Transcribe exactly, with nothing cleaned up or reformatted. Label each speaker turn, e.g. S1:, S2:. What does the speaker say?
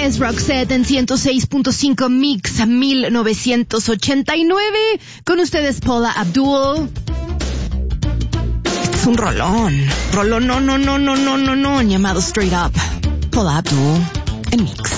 S1: es Roxette en ciento seis punto cinco Mix mil novecientos ochenta y nueve. Con ustedes Paula Abdul. Este es un rolón. Rolón, no, no, no, no, no, no, no, llamado Straight Up. Paula Abdul en Mix.